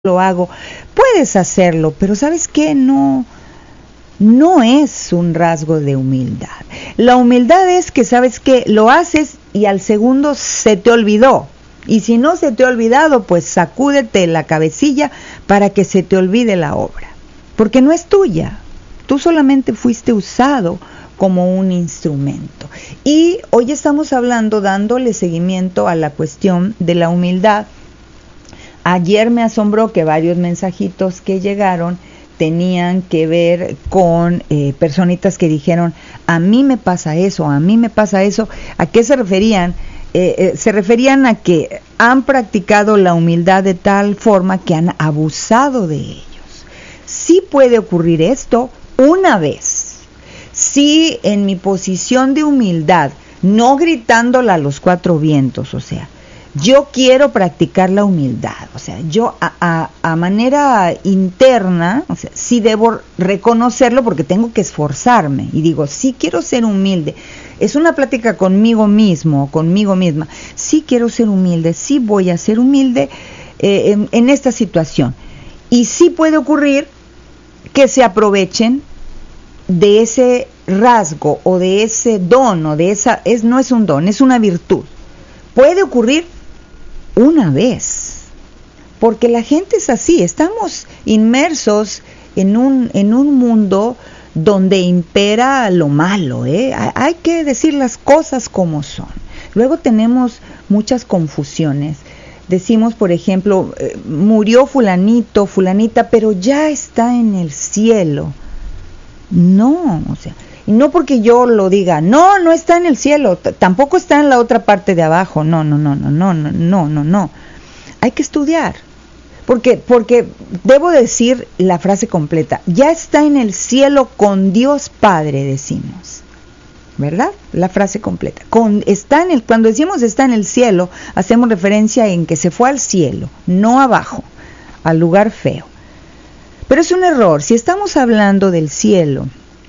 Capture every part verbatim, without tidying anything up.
lo hago. Puedes hacerlo, pero ¿sabes qué? No, no es un rasgo de humildad. La humildad es que, ¿sabes qué? Lo haces y al segundo se te olvidó. Y si no se te ha olvidado, pues sacúdete la cabecilla para que se te olvide la obra. Porque no es tuya. Tú solamente fuiste usado como un instrumento. Y hoy estamos hablando, dándole seguimiento a la cuestión de la humildad. Ayer me asombró que varios mensajitos que llegaron tenían que ver con eh, personitas que dijeron, a mí me pasa eso, a mí me pasa eso. ¿A qué se referían? Eh, eh, se referían a que han practicado la humildad de tal forma que han abusado de ellos. Sí puede ocurrir esto una vez. Sí, en mi posición de humildad, no gritándola a los cuatro vientos, o sea, yo quiero practicar la humildad, o sea, yo a, a, a manera interna, o sea, sí debo reconocerlo porque tengo que esforzarme y digo, sí quiero ser humilde. Es una plática conmigo mismo, conmigo misma. Sí quiero ser humilde, sí voy a ser humilde eh, en, en esta situación. Y sí puede ocurrir que se aprovechen de ese rasgo o de ese don o de esa, es, no es un don, es una virtud. Puede ocurrir una vez, porque la gente es así, estamos inmersos en un, en un mundo donde impera lo malo, ¿eh? Hay que decir las cosas como son. Luego tenemos muchas confusiones. Decimos, por ejemplo, eh, murió fulanito, fulanita, pero ya está en el cielo. No, o sea, y no porque yo lo diga, no, no está en el cielo, t- tampoco está en la otra parte de abajo, no, no, no, no, no, no, no, no, no. Hay que estudiar, porque, porque debo decir la frase completa, ya está en el cielo con Dios Padre, decimos, ¿verdad? La frase completa. Con, está en el, cuando decimos está en el cielo, hacemos referencia en que se fue al cielo, no abajo, al lugar feo. Pero es un error. Si estamos hablando del cielo,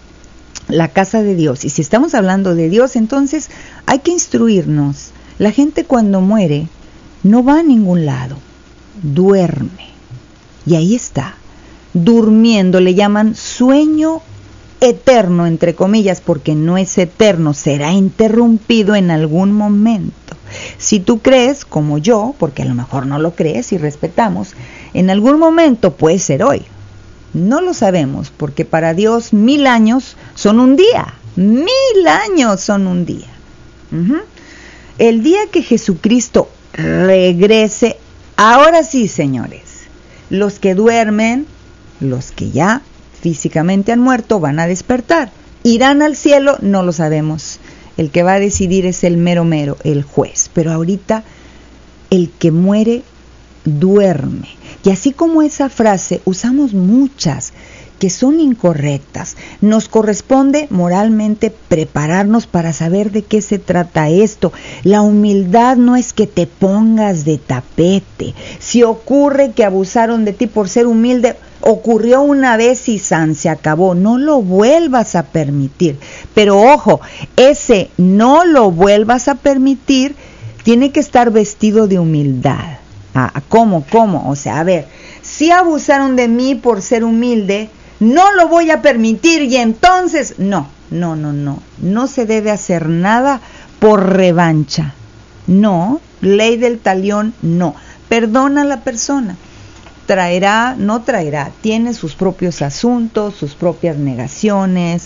la casa de Dios, y si estamos hablando de Dios, entonces hay que instruirnos. La gente cuando muere no va a ningún lado, duerme. Y ahí está, durmiendo, le llaman sueño eterno, entre comillas, porque no es eterno, será interrumpido en algún momento. Si tú crees, como yo, porque a lo mejor no lo crees y respetamos, en algún momento puede ser hoy. No lo sabemos, porque para Dios mil años son un día. Mil años son un día. Uh-huh. El día que Jesucristo regrese, ahora sí, señores, los que duermen, los que ya físicamente han muerto, van a despertar. ¿Irán al cielo? No lo sabemos. El que va a decidir es el mero mero, el juez. Pero ahorita, el que muere, duerme. Y así como esa frase, usamos muchas que son incorrectas. Nos corresponde moralmente prepararnos para saber de qué se trata esto. La humildad no es que te pongas de tapete. Si ocurre que abusaron de ti por ser humilde, ocurrió una vez y san, se acabó. No lo vuelvas a permitir. Pero ojo, ese no lo vuelvas a permitir tiene que estar vestido de humildad. Ah, ¿cómo? ¿Cómo? O sea, a ver, si abusaron de mí por ser humilde, no lo voy a permitir y entonces, no, no, no, no, no se debe hacer nada por revancha. No, ley del talión, no. Perdona a la persona. Traerá, no traerá, tiene sus propios asuntos, sus propias negaciones,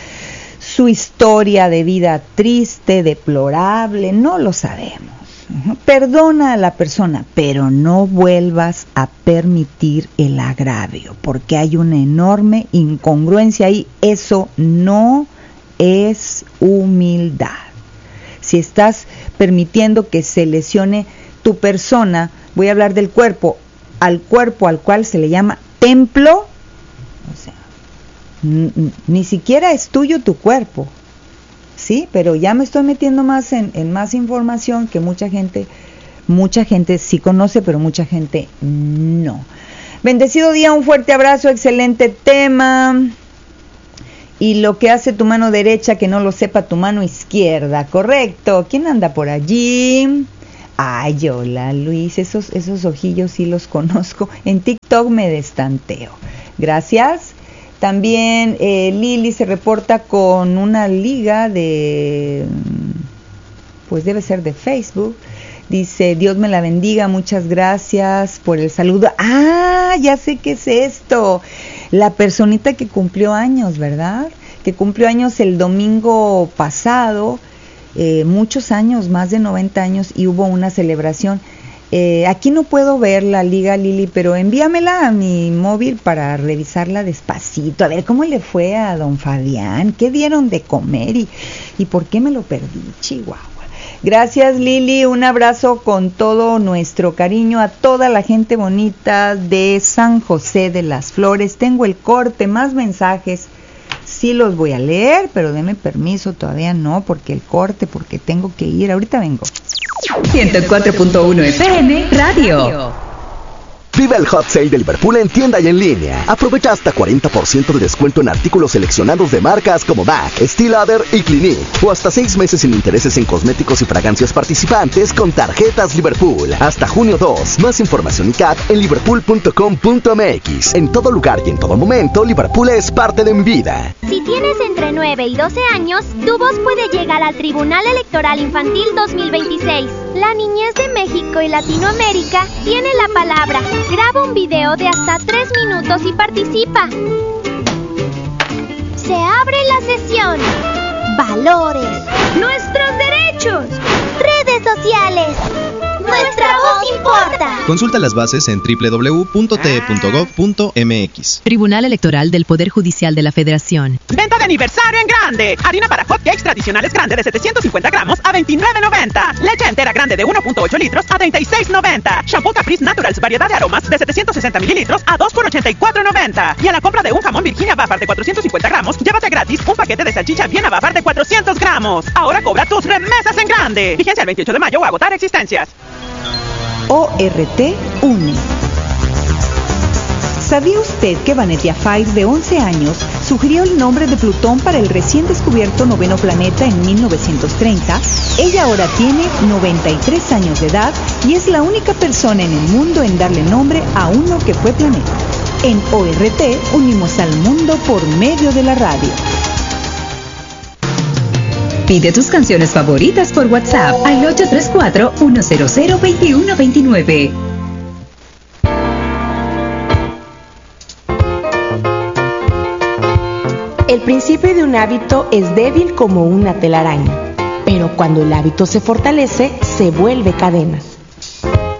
su historia de vida triste, deplorable, no lo sabemos. Perdona a la persona, pero no vuelvas a permitir el agravio, porque hay una enorme incongruencia ahí. Eso no es humildad. Si estás permitiendo que se lesione tu persona, voy a hablar del cuerpo, al cuerpo al cual se le llama templo, o sea, n- n- ni siquiera es tuyo tu cuerpo. Sí, pero ya me estoy metiendo más en, en más información que mucha gente, mucha gente sí conoce, pero mucha gente no. Bendecido día, un fuerte abrazo, excelente tema. Y lo que hace tu mano derecha que no lo sepa tu mano izquierda, correcto. ¿Quién anda por allí? Ay, hola Luis, esos, esos ojillos sí los conozco. En TikTok me destanteo. Gracias. También eh, Lili se reporta con una liga de, pues debe ser de Facebook. Dice, Dios me la bendiga, muchas gracias por el saludo. Ah, ya sé qué es esto. La personita que cumplió años, ¿verdad? Que cumplió años el domingo pasado, eh, muchos años, más de noventa años, y hubo una celebración. Eh, aquí no puedo ver la liga, Lili, pero envíamela a mi móvil para revisarla despacito. A ver, ¿cómo le fue a don Fabián? ¿Qué dieron de comer? ¿Y, y por qué me lo perdí? Chihuahua. Gracias, Lili. Un abrazo con todo nuestro cariño a toda la gente bonita de San José de las Flores. Tengo el corte, más mensajes. Sí los voy a leer, pero denme permiso, todavía no, porque el corte, porque tengo que ir. Ahorita vengo. ciento cuatro punto uno F M Radio. Vive el Hot Sale de Liverpool en tienda y en línea. Aprovecha hasta cuarenta por ciento de descuento en artículos seleccionados de marcas como M A C, Steel Lauder y Clinique. O hasta seis meses sin intereses en cosméticos y fragancias participantes con tarjetas Liverpool. Hasta junio dos. Más información y C A T en liverpool punto com punto m x. En todo lugar y en todo momento, Liverpool es parte de mi vida. Si tienes entre nueve y doce años, tu voz puede llegar al Tribunal Electoral Infantil dos mil veintiséis. La niñez de México y Latinoamérica tiene la palabra. Graba un video de hasta tres minutos y participa. Se abre la sesión. Valores. Nuestros derechos. Redes sociales. Nuestra voz importa. Consulta las bases en doble u doble u doble u punto t e punto gov punto m x. Tribunal Electoral del Poder Judicial de la Federación. Venta de aniversario en grande. Harina para hotcakes tradicionales grande de setecientos cincuenta gramos a veintinueve noventa. Leche entera grande de uno punto ocho litros a treinta y seis noventa. Shampoo Caprice Naturals variedad de aromas de setecientos sesenta mililitros a dos por ochenta y cuatro noventa. Y a la compra de un jamón Virginia Bafar de cuatrocientos cincuenta gramos, llévate gratis un paquete de salchicha Viena Bafar de cuatrocientos gramos. Ahora cobra tus remesas en grande. Vigencia el veintiocho de mayo o agotar existencias. O R T une. ¿Sabía usted que Vanetia Five, de once años, sugirió el nombre de Plutón para el recién descubierto noveno planeta en mil novecientos treinta? Ella ahora tiene noventa y tres años de edad y es la única persona en el mundo en darle nombre a uno que fue planeta. En O R T unimos al mundo por medio de la radio. Pide tus canciones favoritas por WhatsApp al ocho tres cuatro, uno cero cero, dos uno dos nueve. El principio de un hábito es débil como una telaraña, pero cuando el hábito se fortalece, se vuelve cadena.